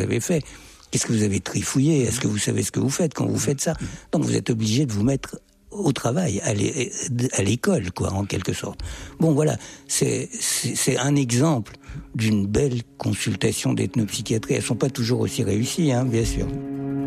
avez fait? Qu'est-ce que vous avez trifouillé? Est-ce que vous savez ce que vous faites quand vous faites ça? Donc vous êtes obligé de vous mettre au travail, à l'école, quoi, en quelque sorte. Bon, voilà, c'est un exemple d'une belle consultation d'ethnopsychiatrie. Elles sont pas toujours aussi réussies, hein, bien sûr.